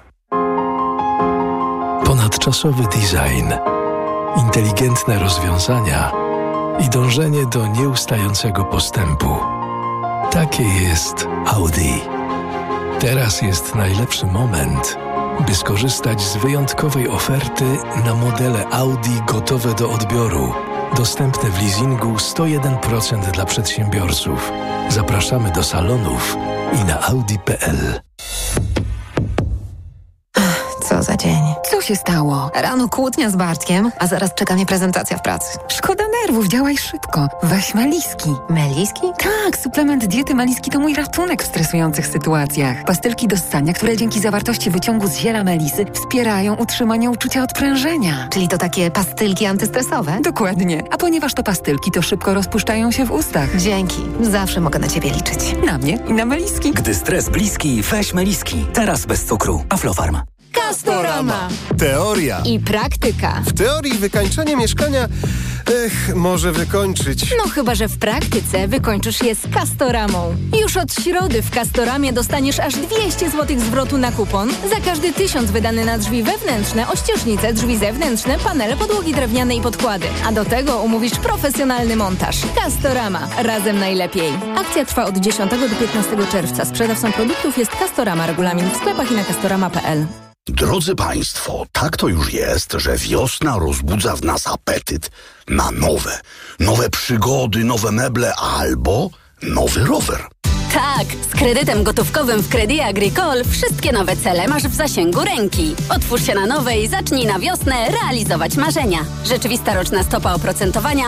S11: Ponadczasowy design, inteligentne rozwiązania i dążenie do nieustającego postępu. Takie jest Audi. Teraz jest najlepszy moment, by skorzystać z wyjątkowej oferty na modele Audi gotowe do odbioru. Dostępne w leasingu 101% dla przedsiębiorców. Zapraszamy do salonów i na audi.pl.
S13: Co za dzień. Co się stało? Rano kłótnia z Bartkiem, a zaraz czeka mnie prezentacja w pracy. Szkoda nerwów, działaj szybko. Weź Meliski. Meliski? Tak, suplement diety Meliski to mój ratunek w stresujących sytuacjach. Pastylki do ssania, które dzięki zawartości wyciągu z ziela melisy wspierają utrzymanie uczucia odprężenia. Czyli to takie pastylki antystresowe? Dokładnie. A ponieważ to pastylki, to szybko rozpuszczają się w ustach. Dzięki. Zawsze mogę na ciebie liczyć. Na mnie i na Meliski.
S25: Gdy stres bliski, weź Meliski. Teraz bez cukru. Aflofarm.
S14: Castorama.
S15: Teoria.
S14: I praktyka.
S15: W teorii wykańczenie mieszkania może wykończyć.
S14: No chyba, że w praktyce wykończysz je z Castoramą. Już od środy w Castoramie dostaniesz aż 200 zł zwrotu na kupon za każdy 1000 wydany na drzwi wewnętrzne, ościeżnice, drzwi zewnętrzne, panele, podłogi drewniane i podkłady. A do tego umówisz profesjonalny montaż. Castorama. Razem najlepiej. Akcja trwa od 10 do 15 czerwca. Sprzedawcą produktów jest Castorama. Regulamin w sklepach i na castorama.pl.
S16: Drodzy Państwo, tak to już jest, że wiosna rozbudza w nas apetyt na nowe przygody, nowe meble albo nowy rower.
S17: Tak, z kredytem gotówkowym w Crédit Agricole wszystkie nowe cele masz w zasięgu ręki. Otwórz się na nowe i zacznij na wiosnę realizować marzenia. Rzeczywista roczna stopa oprocentowania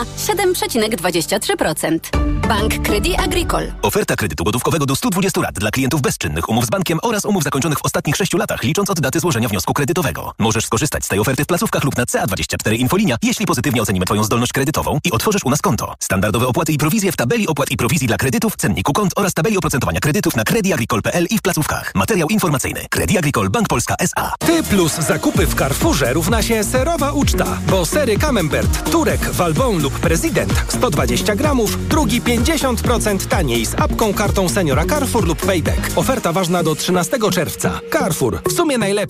S17: 7,23%. Bank Crédit Agricole.
S19: Oferta kredytu gotówkowego do 120 lat dla klientów bezczynnych, umów z bankiem oraz umów zakończonych w ostatnich 6 latach, licząc od daty złożenia wniosku kredytowego. Możesz skorzystać z tej oferty w placówkach lub na CA24 Infolinia, jeśli pozytywnie ocenimy Twoją zdolność kredytową i otworzysz u nas konto. Standardowe opłaty i prowizje w tabeli opłat i prowizji dla kredytów, cenniku kont oraz tabeli oprocentowania kredytów na crediagricole.pl i w placówkach. Materiał informacyjny. Crédit Agricole Bank Polska S.A.
S28: Ty plus zakupy w Carrefourze równa się serowa uczta, bo sery Camembert, Turek, Valbon lub Prezydent 120 gramów, drugi 50% taniej z apką, kartą seniora Carrefour lub Payback. Oferta ważna do 13 czerwca. Carrefour. W sumie najlepiej.